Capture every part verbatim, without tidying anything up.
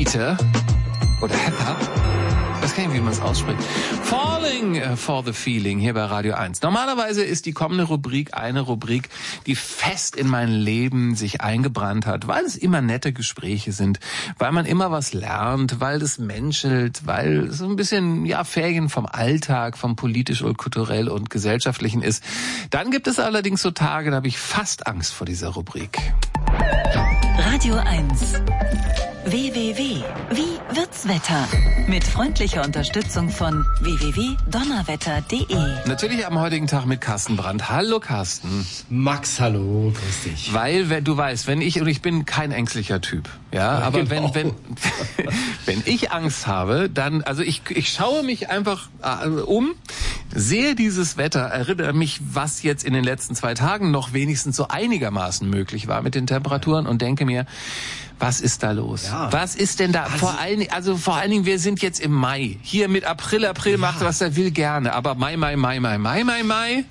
Peter oder Pepper. Ich weiß gar nicht, wie man es ausspricht. Falling for the Feeling hier bei Radio eins. Normalerweise ist die kommende Rubrik eine Rubrik, die fest in mein Leben sich eingebrannt hat, weil es immer nette Gespräche sind, weil man immer was lernt, weil es menschelt, weil es so ein bisschen ja Ferien vom Alltag, vom politisch und kulturell und gesellschaftlichen ist. Dann gibt es allerdings so Tage, da habe ich fast Angst vor dieser Rubrik. Radio eins. W W W. Wie wird's Wetter? Mit freundlicher Unterstützung von w w w punkt donnerwetter punkt de. Natürlich am heutigen Tag mit Carsten Brandt. Hallo Carsten. Max, hallo, grüß dich. Weil, wenn du weißt, wenn ich, und ich bin kein ängstlicher Typ, ja, ja aber genau. wenn, wenn, wenn ich Angst habe, dann, also ich, ich schaue mich einfach äh, um, sehe dieses Wetter, erinnere mich, was jetzt in den letzten zwei Tagen noch wenigstens so einigermaßen möglich war mit den Temperaturen und denke mir, was ist da los? Ja. Was ist denn da? Also, vor allen Dingen, also vor allen Dingen, wir sind jetzt im Mai. Hier mit April, April ja. macht was er will gerne. Aber Mai, Mai, Mai, Mai, Mai, Mai, Mai.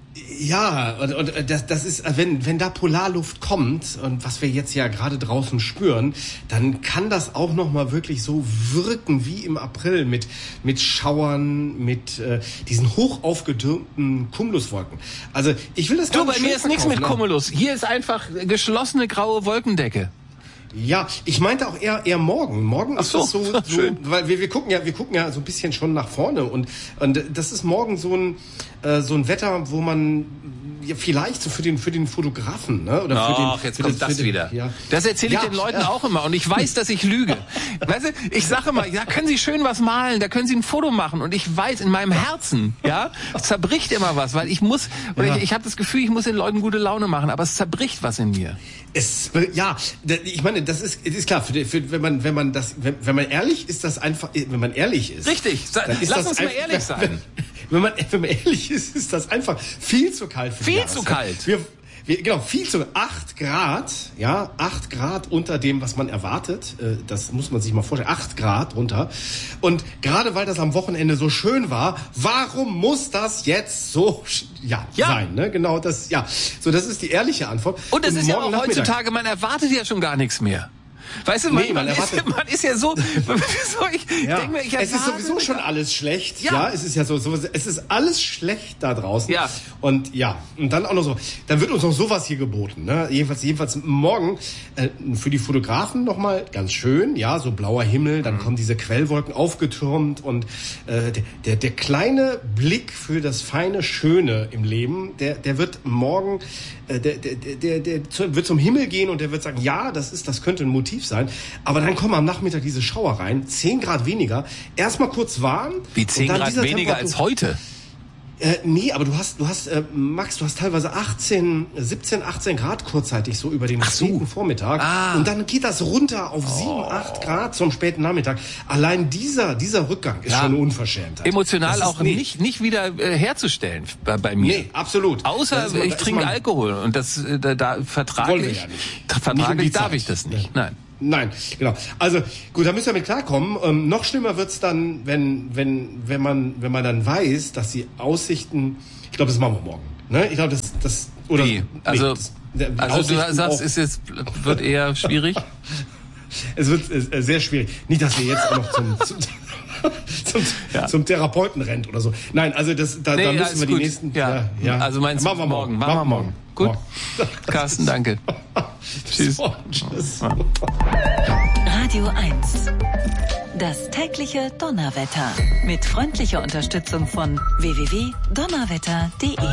Ja, und, und das, das ist, wenn, wenn da Polarluft kommt und was wir jetzt ja gerade draußen spüren, dann kann das auch nochmal wirklich so wirken wie im April mit, mit Schauern, mit äh, diesen hoch aufgetürmten Cumuluswolken. Also ich will das gar nicht. Du, bei mir ist nichts mit Cumulus. Hier ist einfach geschlossene graue Wolkendecke. Ja, ich meinte auch eher eher morgen. Morgen Ach ist so, es so, so weil wir, wir gucken ja wir gucken ja so ein bisschen schon nach vorne und und das ist morgen so ein äh, so ein Wetter, wo man ja vielleicht so für den für den Fotografen, ne, oder für Ach, den jetzt für kommt den, das den, wieder. Ja. Das erzähle ich ja, den Leuten ja. auch immer und ich weiß, dass ich lüge. Weißt du, ich sage immer, da können Sie schön was malen, da können Sie ein Foto machen und ich weiß in meinem Herzen, ja, es zerbricht immer was, weil ich muss oder ja. ich, ich habe das Gefühl, ich muss den Leuten gute Laune machen, aber es zerbricht was in mir. Es, ja, ich meine, das ist, ist klar, für, für, wenn man, wenn man das, wenn, wenn man ehrlich ist, das einfach, wenn man ehrlich ist. Richtig, dann ist lass das uns mal ehrlich sein. Wenn, wenn man, wenn man ehrlich ist, ist das einfach viel zu kalt für die Viel zu kalt. Wir, wir, genau, viel zu, acht Grad, ja, acht Grad unter dem, was man erwartet, das muss man sich mal vorstellen, acht Grad runter. Und gerade weil das am Wochenende so schön war, warum muss das jetzt so, ja, ja. sein, ne? Genau, das, ja. So, das ist die ehrliche Antwort. Und es ist ja auch heutzutage, man erwartet ja schon gar nichts mehr. Weißt du, man, nee, man, man, ist, man ist ja so, so ich ja. denke mir, ich es ist sowieso schon alles schlecht, ja. ja, es ist ja so, so, es ist alles schlecht da draußen. Ja. Und ja, und dann auch noch so, dann wird uns noch sowas hier geboten, ne? Jedenfalls, jedenfalls morgen äh, für die Fotografen nochmal ganz schön, ja, so blauer Himmel, dann mhm. kommen diese Quellwolken aufgetürmt und äh, der, der, der kleine Blick für das feine Schöne im Leben, der, der wird morgen, äh, der, der, der, der, der wird zum Himmel gehen und der wird sagen, ja, das ist, das könnte ein Motiv sein. Aber dann kommen am Nachmittag diese Schauer rein, zehn Grad weniger, erstmal kurz warm. Wie zehn Grad weniger als heute? Äh, nee, aber du hast, du hast, äh, Max, du hast teilweise achtzehn, siebzehn, achtzehn Grad kurzzeitig so über den späten so. Vormittag. Ah. Und dann geht das runter auf sieben, oh. acht Grad zum späten Nachmittag. Allein dieser, dieser Rückgang ist ja. schon unverschämt. Emotional auch nee. nicht, nicht wieder äh, herzustellen bei, bei mir. Nee, absolut. Außer ist, ich trinke Alkohol und das, äh, da, da vertraglich, ja nicht. vertraglich nicht darf ich das nicht. Nein. Nein, genau. Also gut, da müssen wir mit klarkommen. Ähm, noch schlimmer wird's dann, wenn wenn wenn man wenn man dann weiß, dass die Aussichten, ich glaube, das machen wir morgen. Ne? Ich glaube, das das oder Wie? Also nee, das, also du sagst, ist jetzt wird eher schwierig. Es wird äh, sehr schwierig. Nicht, dass wir jetzt auch noch zum zum, zum, ja. zum Therapeuten rennt oder so. Nein, also das da, nee, da müssen wir die gut. nächsten. Ja. Ja, ja. Also meinst du machen wir morgen? Machen wir morgen. Gut. Morgen. Carsten, danke. Tschüss. So, tschüss. Radio eins. Das tägliche Donnerwetter. Mit freundlicher Unterstützung von w w w punkt donnerwetter punkt de.